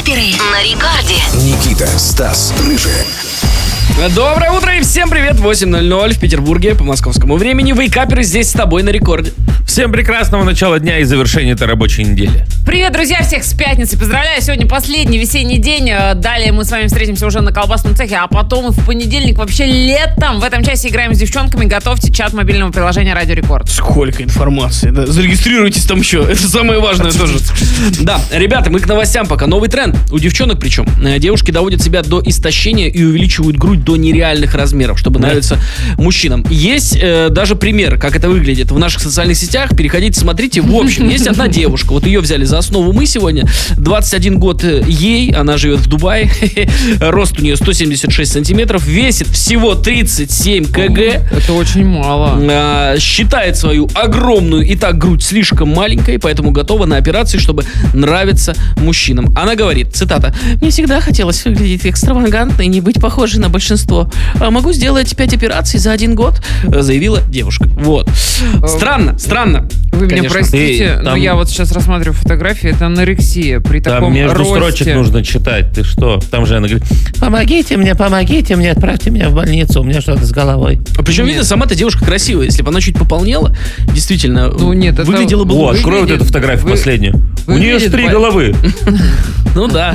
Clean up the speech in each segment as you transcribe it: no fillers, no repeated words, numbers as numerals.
Вейкаперы на рекорде. Никита, Стас, Рыжий. Доброе утро и всем привет. 8:00 в Петербурге по московскому времени. Вейкаперы здесь с тобой на рекорде. Всем прекрасного начала дня и завершения этой рабочей недели. Привет, друзья, всех с пятницы. Поздравляю, сегодня последний весенний день. Далее мы с вами встретимся уже на колбасном цехе, а потом в понедельник, вообще летом. В этом часе играем с девчонками. Готовьте чат мобильного приложения Радио Рекорд. Сколько информации, да? Зарегистрируйтесь там еще, это самое важное тоже. Да, ребята, мы к новостям пока. Новый тренд, у девчонок причем. Девушки доводят себя до истощения и увеличивают грудь до нереальных размеров, чтобы нравиться мужчинам. Есть даже пример, как это выглядит в наших социальных сетях. Переходите, смотрите. В общем, есть одна девушка, вот ее взяли за основу мы сегодня. 21 год ей, она живет в Дубае. Рост у нее 176 сантиметров, весит всего 37 кг. Это очень мало. Считает свою огромную и так грудь слишком маленькой, поэтому готова на операции, чтобы нравиться мужчинам. Она говорит, цитата: «Мне всегда хотелось выглядеть экстравагантно и не быть похожей на большинство. Могу сделать 5 операций за 1 год», заявила девушка. Вот. Странно. Вы меня Конечно. простите, но я вот сейчас рассматриваю фотографии, это анорексия при таком Там между росте. строчек нужно читать. Ты что? Там же она говорит: помогите мне, отправьте меня в больницу, у меня что-то с головой. Причем, видно, сама-то девушка красивая. Если бы она чуть пополнела, действительно, нет, это выглядела бы Вот, лучше. открой вот эту фотографию последнюю. У нее же 3 головы. Ну да.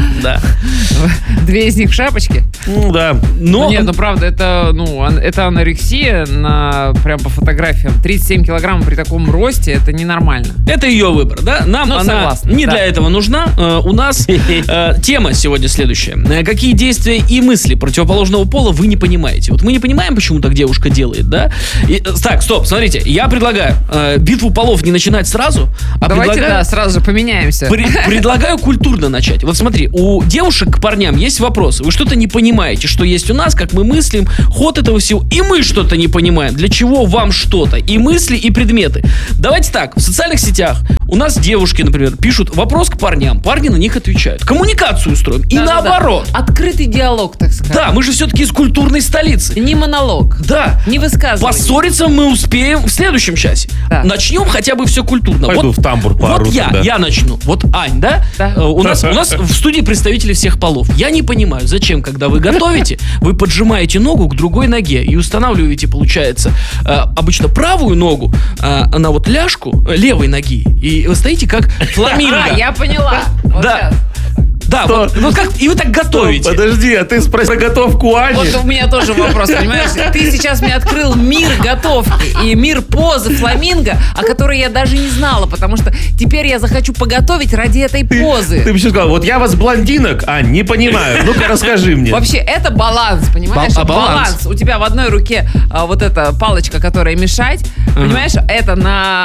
Две из них в шапочке. Ну да. Но Нет, ну правда, это анорексия прям по фотографиям. 37 килограммов при таком росте, это ненормально. это ее выбор, да? Нам Ну, она согласна, не да. для этого нужна. У нас тема сегодня следующая. Какие действия и мысли противоположного пола вы не понимаете? Вот мы не понимаем, почему так девушка делает, да? Так, стоп, смотрите, я предлагаю битву полов не начинать сразу, а Давайте, предлагаю... сразу же поменяемся. Предлагаю культурно начать. Вот смотри, у девушек к парням есть вопросы. Вы что-то не понимаете, что есть у нас, как мы мыслим, ход этого всего. И мы что-то не понимаем. Для чего вам что-то? И мысли, и предметы. Давайте так, в социальных сетях у нас девушки, например, пишут вопрос к парням. Парни на них отвечают. Коммуникацию устроим. И наоборот. Открытый диалог, так сказать. Да, мы же все-таки из культурной столицы. Не монолог. Да. Не высказывание. Поссориться мы успеем в следующем часе. Да. Начнем хотя бы все культурно. Пойду в тамбур поору Вот тогда. я начну. Вот Ань, да? Да. У нас в студии представители всех полов. Я не понимаю, зачем, когда вы готовите, вы поджимаете ногу к другой ноге и устанавливаете, получается, обычно правую ногу на вот ляжку левой ноги. И вы стоите как фламинго. Я поняла. Вот Да. сейчас. Да, вот как, и вы так готовите. Подожди, а ты спроси про готовку Ани. Вот у меня тоже вопрос, понимаешь? Ты сейчас мне открыл мир готовки и мир позы фламинго, о которой я даже не знала, потому что теперь я захочу поготовить ради этой позы. Ты бы сейчас сказал: вот я вас, блондинок, Ань, не понимаю. Ну-ка расскажи мне. Вообще, это баланс, понимаешь? Баланс. У тебя в одной руке вот эта палочка, которая мешать, понимаешь? Это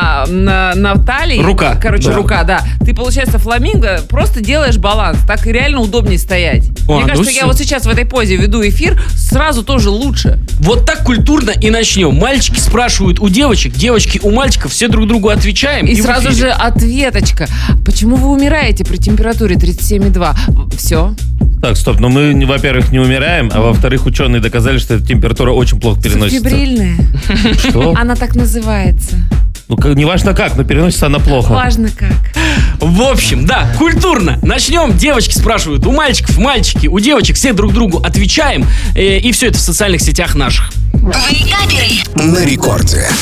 на талии. Рука. Короче, Да. рука, да. Ты, получается, фламинго, просто делаешь баланс. Так и реально удобнее стоять. Мне кажется, я вот сейчас в этой позе веду эфир, сразу тоже лучше. Вот так культурно и начнем. Мальчики спрашивают у девочек, девочки у мальчиков, все друг другу отвечаем. И в сразу эфире. же ответочка. Почему вы умираете при температуре 37,2? Все. Так, стоп, но мы, во-первых, не умираем, а во-вторых, ученые доказали, что эта температура очень плохо переносится. Фибрильная. Что? Она так называется. Ну, неважно как, но переносится она плохо. Важно как. В общем, да, культурно. Начнем. Девочки спрашивают у мальчиков, мальчики у девочек, все друг другу отвечаем. И все это в социальных сетях наших. Вейкаперы. На рекорде.